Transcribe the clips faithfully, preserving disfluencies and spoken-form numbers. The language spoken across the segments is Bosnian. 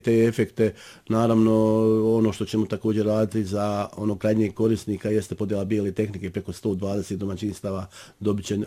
te efekte. Naravno, ono što ćemo također raditi za ono krajnjeg korisnika jeste podjela bijele tehnike, preko sto dvadeset domaćinstava dobit će uh,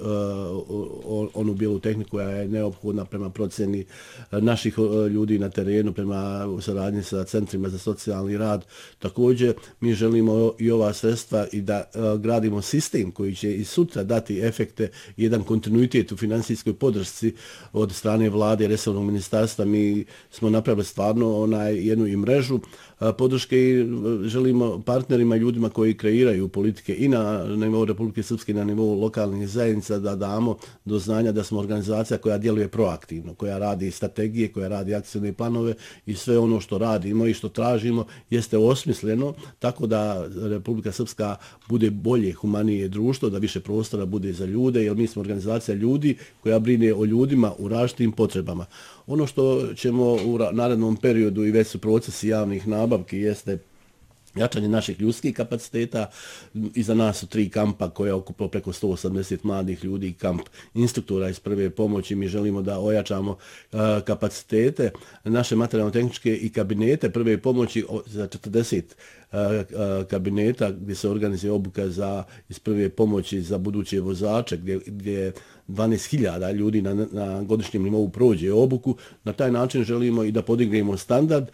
onu bijelu tehniku koja je neophodna prema procjeni naših uh, ljudi na terenu, prema saradnji sa centrima za socijalni rad. Također, mi želimo i ova sredstva i da uh, gradimo sistem koji će i sutra dati efekte, jedan kontinuitet u financijskoj podršci od strane vlade, resornog ministarstva. Mi smo napravili stvarno onaj jednu i mrežu podrške i želimo partnerima, ljudima koji kreiraju politike i na nivou Republike Srpske i na nivou lokalnih zajednica da damo do znanja da smo organizacija koja djeluje proaktivno, koja radi strategije, koja radi akcijne planove i sve ono što radimo i što tražimo jeste osmisleno tako da Republika Srpska bude bolje, humanije društvo, da više prostora bude za ljude, jer mi smo organizacija ljudi koja brine o ljudima u različitim potrebama. Ono što ćemo u narednom periodu i već su procesi javnih nabavki jeste jačanje naših ljudskih kapaciteta. Iza nas su tri kampa koja okupilo preko sto osamdeset mladih ljudi, kamp instruktora iz prve pomoći. Mi želimo da ojačamo uh, kapacitete naše materijalno-tehničke i kabinete prve pomoći za četrdeset uh, uh, kabineta gdje se organizuje obuka za, iz prve pomoći za buduće vozače, gdje, gdje dvanaest hiljada ljudi na, na godišnjem nivou prođe obuku. Na taj način želimo i da podignemo standard.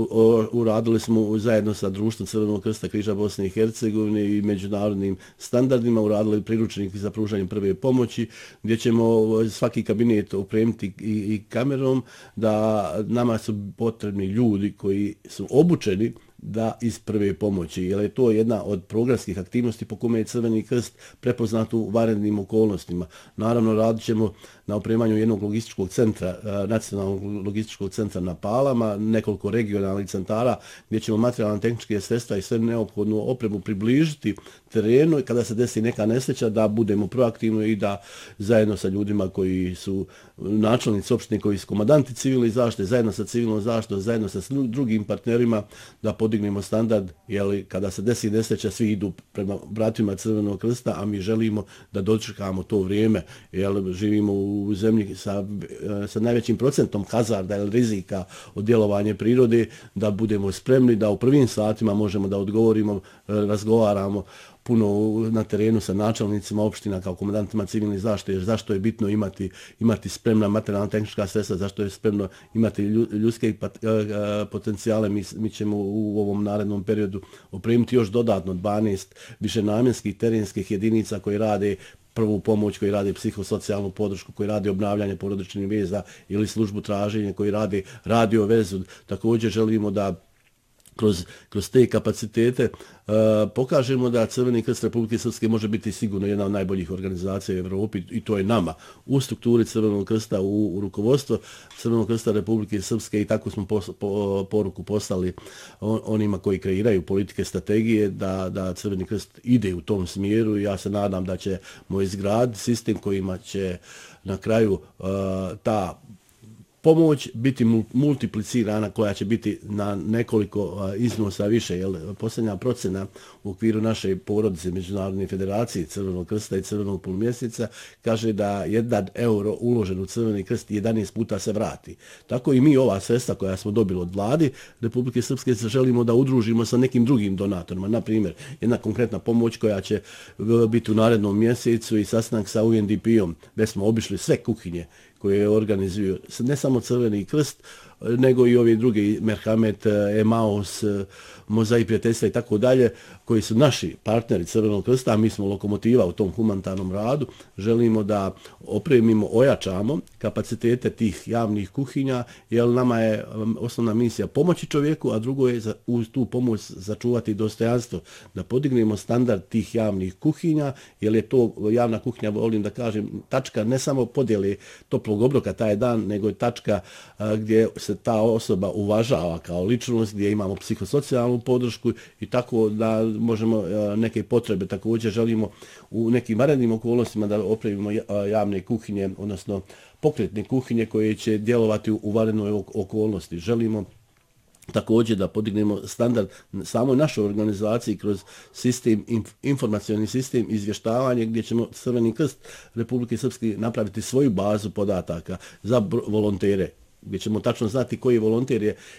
Uradili smo zajedno sa društvom Crvenog krsta križa Bosne i Hercegovine i međunarodnim standardima, uradili priručnik za pružanje prve pomoći, gdje ćemo svaki kabinet opremiti i, i kamerom, da nama su potrebni ljudi koji su obučeni da iz prve pomoći, jer je to jedna od programskih aktivnosti po kome je Crveni krst prepoznat u vanrednim okolnostima. Naravno, radit ćemo na opremanju jednog logističkog centra, nacionalnog logističkog centra na Palama, nekoliko regionalnih centara gdje ćemo materijalne tehničke sredstva i sve neophodnu opremu približiti terenu i kada se desi neka nesreća da budemo proaktivni i da zajedno sa ljudima koji su načelnici opštine, koji su komandanti civilne zaštite, zajedno sa civilnom zaštitom, zajedno sa drugim partnerima da podignemo standard, jer kada se desi nesreća svi idu prema bratima Crvenog krsta, a mi želimo da dočekamo to vrijeme, jer živimo u zemlji sa, sa najvećim procentom hazarda ili rizika od djelovanja prirode, da budemo spremni, da u prvim satima možemo da odgovorimo, razgovaramo puno na terenu sa načelnicima opština kao komandantima civilne zaštite, zašto je bitno imati, imati spremna materijalna tehnička sredstva, zašto je spremno imati ljudske potencijale. Mi, mi ćemo u ovom narednom periodu opremiti još dodatno dvanaest višenamjenskih terenskih jedinica koji rade prvu pomoć, koji rade psihosocijalnu podršku, koji rade obnavljanje porodičnih veza ili službu traženja, koji rade radio vezu. Također želimo da Kroz, kroz te kapacitete uh, pokažemo da Crveni krst Republike Srpske može biti sigurno jedna od najboljih organizacija u Evropi i to je nama u strukturi Crvenog krsta, u, u rukovodstvo Crvenog krsta Republike Srpske i tako smo pos, po, poruku poslali on, onima koji kreiraju politike, strategije, da, da Crveni krst ide u tom smjeru i ja se nadam da ćemo izgraditi sistem kojima će na kraju uh, ta pomoć biti multiplicirana, koja će biti na nekoliko iznosa više, jer posljednja procena u okviru naše porodice Međunarodne federacije Crvenog krsta i Crvenog polumjeseca kaže da jedan euro uložen u Crveni krst jedanaest puta se vrati. Tako i mi ova sredstva koja smo dobili od vlade Republike Srpske želimo da udružimo sa nekim drugim donatorima. Na primjer, jedna konkretna pomoć koja će biti u narednom mjesecu i sastanak sa U N D P-om, već smo obišli sve kuhinje koje organizuju ne samo Crveni krst, nego i ovi drugi, Merhamet, Emaus, Mozaik prijateljstva i tako dalje, koji su naši partneri Crvenog krsta, a mi smo lokomotiva u tom humanitarnom radu. Želimo da opremimo, ojačamo kapacitete tih javnih kuhinja, jer nama je osnovna misija pomoći čovjeku, a drugo je za, uz tu pomoć začuvati dostojanstvo, da podignemo standard tih javnih kuhinja, jer je to javna kuhinja, volim da kažem, tačka ne samo podjele toplog obroka taj dan, nego je tačka a, gdje se ta osoba uvažava kao ličnost, gdje imamo psihosocijalnu podršku i tako da možemo neke potrebe. Također želimo u nekim vanrednim okolnostima da opremimo javne kuhinje, odnosno pokretne kuhinje koje će djelovati u vanrednoj okolnosti. Želimo također da podignemo standard samoj našoj organizaciji kroz sistem, informacioni sistem izvještavanja, gdje ćemo Crveni krst Republike Srpske napraviti svoju bazu podataka za volontere, gdje ćemo tačno znati koji volonter je